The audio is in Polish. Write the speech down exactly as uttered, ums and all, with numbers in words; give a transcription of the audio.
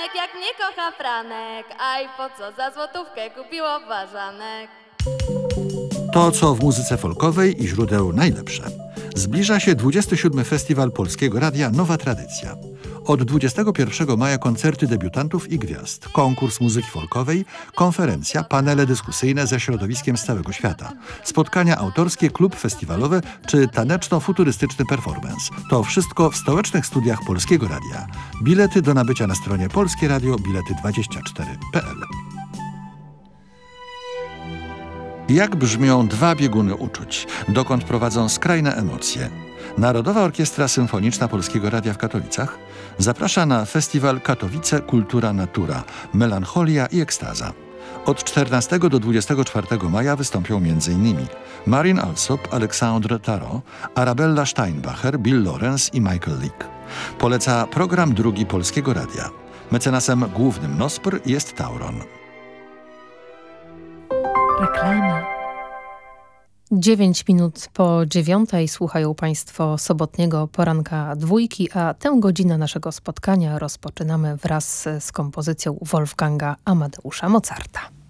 Janek jak mnie kocha Franek, a i po co za złotówkę kupiło ważanek. To, co w muzyce folkowej i źródeł najlepsze. Zbliża się dwudziesty siódmy Festiwal Polskiego Radia Nowa Tradycja. Od dwudziestego pierwszego maja koncerty debiutantów i gwiazd, konkurs muzyki folkowej, konferencja, panele dyskusyjne ze środowiskiem z całego świata, spotkania autorskie, klub festiwalowy czy taneczno-futurystyczny performance. To wszystko w stołecznych studiach Polskiego Radia. Bilety do nabycia na stronie Polskie Radio Bilety dwadzieścia cztery kropka p l. Jak brzmią dwa bieguny uczuć, dokąd prowadzą skrajne emocje? Narodowa Orkiestra Symfoniczna Polskiego Radia w Katowicach zaprasza na festiwal Katowice Kultura Natura, Melancholia i Ekstaza. Od czternastego do dwudziestego czwartego maja wystąpią m.in. Marin Alsop, Aleksandr Tarot, Arabella Steinbacher, Bill Lawrence i Michael Leak. Poleca program drugi Polskiego Radia. Mecenasem głównym Nospr jest Tauron. Reklama. Dziewięć minut po dziewiątej słuchają Państwo sobotniego poranka dwójki, a tę godzinę naszego spotkania rozpoczynamy wraz z kompozycją Wolfganga Amadeusza Mozarta.